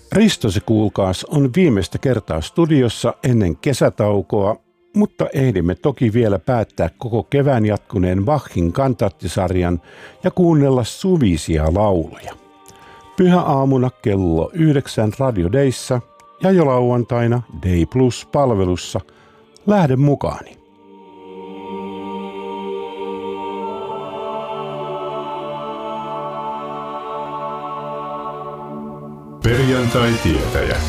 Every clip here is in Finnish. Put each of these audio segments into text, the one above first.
Risto se kuulkaas on viimeistä kertaa studiossa ennen kesätaukoa, mutta ehdimme toki vielä päättää koko kevään jatkuneen Bachin kantaattisarjan ja kuunnella suvisia lauluja. Pyhäaamuna kello 9 Radio Dayssa ja jo lauantaina Day Plus-palvelussa. Lähde mukaani. Perjantai-tietäjä.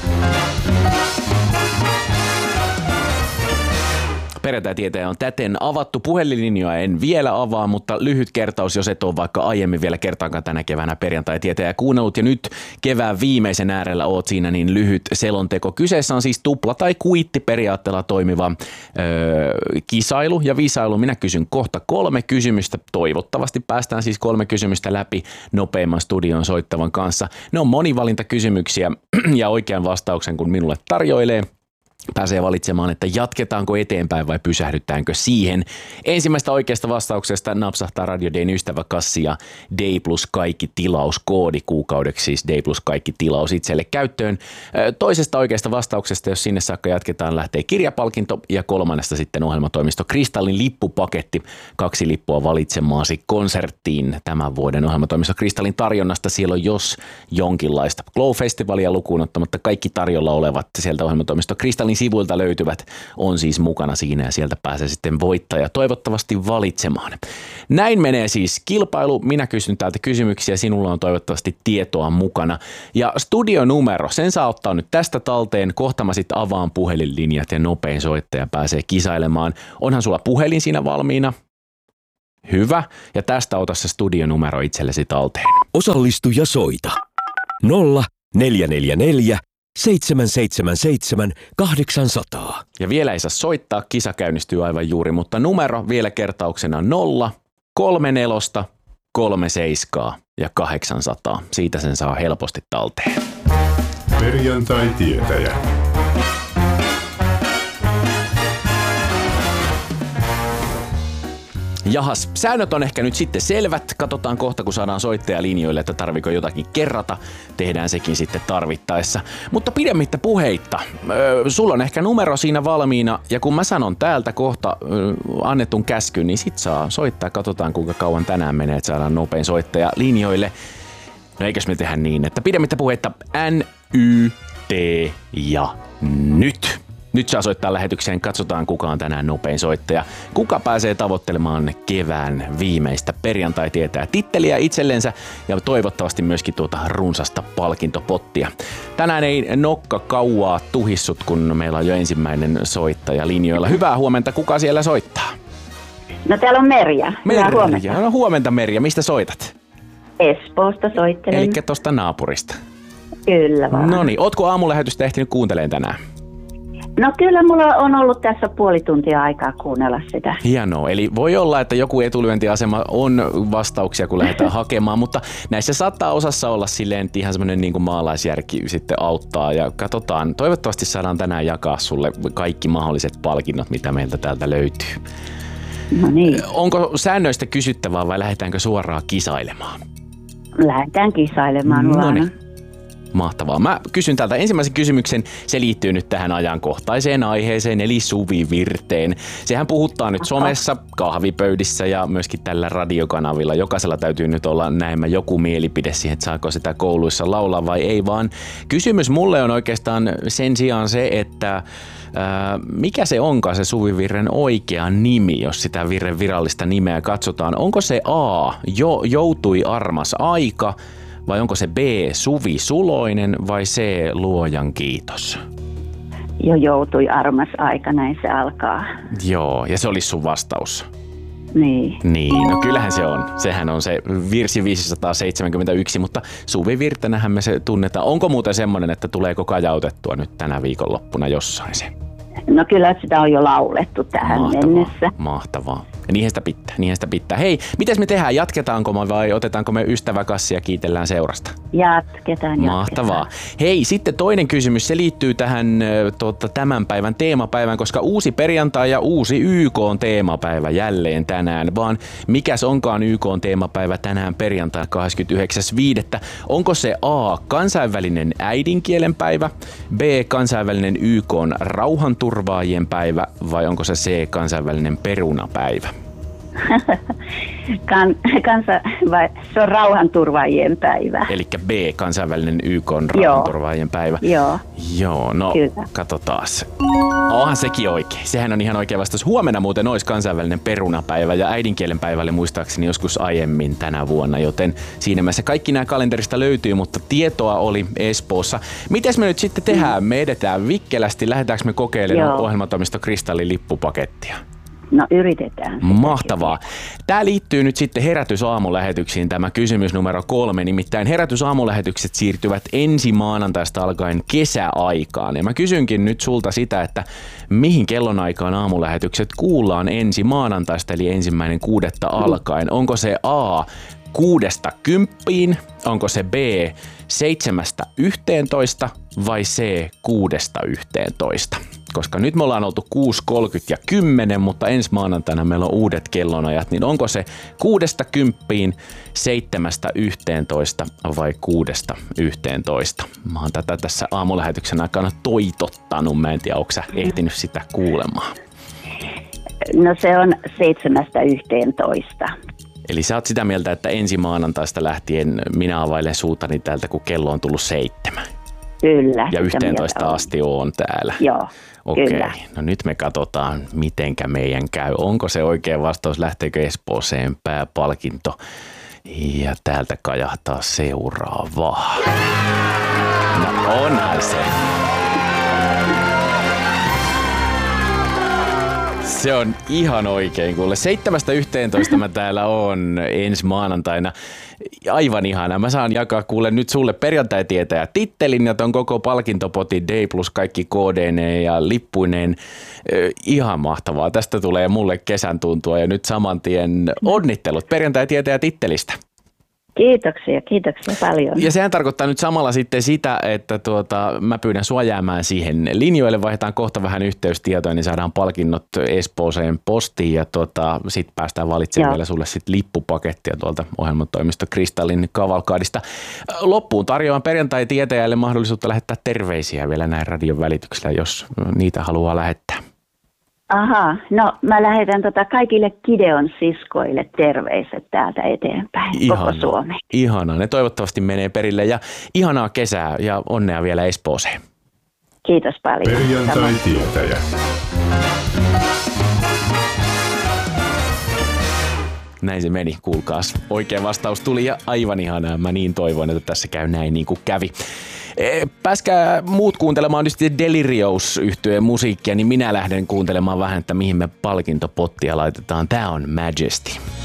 Perjantai-tietäjä on täten avattu. Puhelinlinjoja en vielä avaa, mutta lyhyt kertaus, jos et ole vaikka aiemmin vielä kertaakaan tänä keväänä Perjantai-tietäjä kuunnellut. Ja nyt kevään viimeisen äärellä oot siinä, niin lyhyt selonteko. Kyseessä on siis tupla- tai kuittiperiaatteella toimiva kisailu ja visailu. Minä kysyn kohta 3 kysymystä. Toivottavasti päästään siis 3 kysymystä läpi nopeimman studion soittavan kanssa. Ne on monivalintakysymyksiä ja oikean vastauksen kun minulle tarjoilee, pääsee valitsemaan, että jatketaanko eteenpäin vai pysähdytäänkö siihen. Ensimmäistä oikeasta vastauksesta napsahtaa Radio Dayn ystäväkassi ja Day Plus kaikki tilauskoodi kuukaudeksi, siis Day Plus kaikki tilaus itselle käyttöön. Toisesta oikeasta vastauksesta, jos sinne saakka jatketaan, lähtee kirjapalkinto ja kolmannesta sitten ohjelmatoimisto Kristallin lippupaketti. 2 lippua valitsemaasi konserttiin tämän vuoden ohjelmatoimisto Kristallin tarjonnasta. Siellä on jos jonkinlaista Glow-festivalia lukuun ottamatta kaikki tarjolla olevat sieltä ohjelmatoimisto Kristallin sivuilta löytyvät on siis mukana siinä ja sieltä pääsee sitten voittaja toivottavasti valitsemaan. Näin menee siis kilpailu. Minä kysyn täältä kysymyksiä, sinulla on toivottavasti tietoa mukana. Ja studionumero, sen saa ottaa nyt tästä talteen. Kohta mä sitten avaan puhelinlinjat ja nopein soittaja pääsee kisailemaan. Onhan sulla puhelin siinä valmiina? Hyvä. Ja tästä ota se studionumero itsellesi talteen. Osallistu ja soita. 0444 777 800. Ja vielä ei saa soittaa, kisa käynnistyy aivan juuri, mutta numero vielä kertauksena 0, 34, 37 ja 800. Siitä sen saa helposti talteen. Perjantai-tietäjä. Jahas, säännöt on ehkä nyt sitten selvät. Katsotaan kohta, kun saadaan soittaja linjoille, että tarviko jotakin kerrata. Tehdään sekin sitten tarvittaessa. Mutta pidemmittä puheitta. Sulla on ehkä numero siinä valmiina. Ja kun mä sanon täältä kohta annetun käskyn, niin sit saa soittaa. Katsotaan, kuinka kauan tänään menee, että saadaan nopein soittaja linjoille. No eikös me tehdä niin, että pidemmittä puheitta N, Y, T ja nyt. Nyt saa soittaa lähetykseen, katsotaan kuka on tänään nopein soittaja. Kuka pääsee tavoittelemaan kevään viimeistä Perjantai-tietää titteliä itsellensä ja toivottavasti myöskin tuota runsasta palkintopottia. Tänään ei nokka kauaa tuhissut, kun meillä on jo ensimmäinen soittaja linjoilla. Hyvää huomenta, kuka siellä soittaa? No täällä on Merja. Hyvää huomenta. No huomenta Merja, mistä soitat? Espoosta soittelen. Elikkä tosta naapurista. Kyllä vaan. Noniin, ootko aamulähetystä ehtinyt kuuntelemaan tänään? No kyllä mulla on ollut tässä puoli tuntia aikaa kuunnella sitä. Hienoa. Eli voi olla, että joku etulyöntiasema on vastauksia, kun lähdetään hakemaan, mutta näissä saattaa osassa olla silleen, että ihan semmoinen niin kuin maalaisjärki sitten auttaa. Ja katsotaan, toivottavasti saadaan tänään jakaa sulle kaikki mahdolliset palkinnot, mitä meiltä täältä löytyy. No niin. Onko säännöistä kysyttävää vai lähdetäänkö suoraan kisailemaan? Lähdetään kisailemaan vaan. Mahtavaa. Mä kysyn täältä ensimmäisen kysymyksen. Se liittyy nyt tähän ajankohtaiseen aiheeseen, eli suvivirteen. Sehän puhuttaa nyt somessa, kahvipöydissä ja myöskin tällä radiokanavilla. Jokaisella täytyy nyt olla näemmä joku mielipide siihen, että saako sitä kouluissa laulaa vai ei, vaan kysymys mulle on oikeastaan sen sijaan se, että mikä se onkaan se suvivirren oikea nimi, jos sitä virren virallista nimeä katsotaan. Onko se A, joutui armas aika, vai onko se B, Suvi Suloinen vai C, Luojan kiitos? Jo joutui armas aika, näin se alkaa. Joo, ja se olisi sun vastaus. Niin. Niin, no kyllähän se on. Sehän on se virsi 571, mutta suvivirtenähän me se tunnetaan. Onko muuten semmoinen, että tuleeko kajautettua nyt tänä viikonloppuna jossain se? No kyllä sitä on jo laulettu tähän mennessä. Mahtavaa. Ja niinhän sitä pitää. Hei, mites me tehdään? Jatketaanko me vai otetaanko me ystäväkassia ja kiitellään seurasta? Jatketaan. Mahtavaa. Hei, sitten toinen kysymys, se liittyy tähän tämän päivän teemapäivään, koska uusi perjantai ja uusi YK on teemapäivä jälleen tänään, vaan mikäs onkaan YK on teemapäivä tänään perjantaina 29.5. Onko se A, kansainvälinen äidinkielen päivä, B, kansainvälinen YK on rauhanturvaajien päivä vai onko se C, kansainvälinen perunapäivä? Se on rauhanturvaajien päivä. Eli B, kansainvälinen YK on rauhanturvaajien päivä. Joo, no kyllä. Katsotaas. Onhan sekin oikein. Sehän on ihan oikea vastaus. Huomenna muuten olisi kansainvälinen perunapäivä ja äidinkielen päivälle muistaakseni joskus aiemmin tänä vuonna, joten siinä mielessä kaikki nämä kalenterista löytyy, mutta tietoa oli Espoossa. Mites me nyt sitten tehdään? Me edetään vikkelästi. Lähdetäänkö me kokeilemaan ohjelmatoimisto Kristallin lippupakettia? No yritetään. Mahtavaa. Tämä liittyy nyt sitten herätysaamulähetyksiin tämä kysymys numero 3. Nimittäin herätysaamulähetykset siirtyvät ensi maanantaista alkaen kesäaikaan. Ja mä kysynkin nyt sulta sitä, että mihin kellonaikaan aamulähetykset kuullaan ensi maanantaista eli 1.6. alkaen. Onko se A 6-10, onko se B 7-11 vai C 6-11? Koska nyt me ollaan oltu 6.30 ja 10, mutta ensi maanantaina meillä on uudet kellonajat, niin onko se 6-10, 7-11 vai 6-11? Mä oon tätä tässä aamulähetyksen aikana toitottanut, mä en tiedä, onko sä ehtinyt sitä kuulemaan? No se on 7-11. Eli sä oot sitä mieltä, että ensi maanantaista lähtien minä availen suutani täältä, kun kello on tullut 7. Kyllä. Ja 11 asti on täällä. Joo, okei. Kyllä. No nyt me katsotaan, mitenkä meidän käy. Onko se oikea vastaus, lähteekö Espooseen pääpalkinto? Ja täältä kajahtaa seuraavaa. No onhan se. Se on ihan oikein, kuule. 7-11 mä täällä on ensi maanantaina. Aivan ihana. Mä saan jakaa kuule nyt sulle perjantai-tietäjä tittelin ja ton koko palkintopotin D plus kaikki koodeineen ja lippuineen. Ihan mahtavaa. Tästä tulee mulle kesän tuntua ja nyt saman tien onnittelut perjantai-tietäjä tittelistä. Kiitoksia paljon. Ja sehän tarkoittaa nyt samalla sitten sitä, että mä pyydän sua jäämään siihen linjoille, vaihdetaan kohta vähän yhteystietoja, niin saadaan palkinnot Espooseen postiin ja sitten päästään valitsemaan vielä sulle sit lippupakettia tuolta ohjelmatoimisto Kristallin kavalkaadista. Loppuun tarjoan perjantai-tietäjälle mahdollisuutta lähettää terveisiä vielä näin radion välityksellä, jos niitä haluaa lähettää. Aha, no mä lähetän kaikille Gideon siskoille terveiset täältä eteenpäin, koko Suomeen. Ihanaa, ne toivottavasti menee perille ja ihanaa kesää ja onnea vielä Espooseen. Kiitos paljon. Perjantai-tietäjä. Näin se meni, kuulkaas. Oikea vastaus tuli ja aivan ihanaa. Mä niin toivon, että tässä käy näin niin kuin kävi. Pääskää muut kuuntelemaan nyt Delirious-yhtyeen musiikkia, niin minä lähden kuuntelemaan vähän, että mihin me palkintopottia laitetaan. Tää on Majesty.